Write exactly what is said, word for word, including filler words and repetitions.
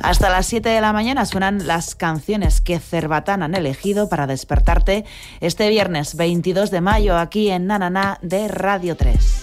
Hasta las siete de la mañana suenan las canciones que Cerbatán han elegido para despertarte este viernes veintidós de mayo aquí en Na Na Na de Radio tres.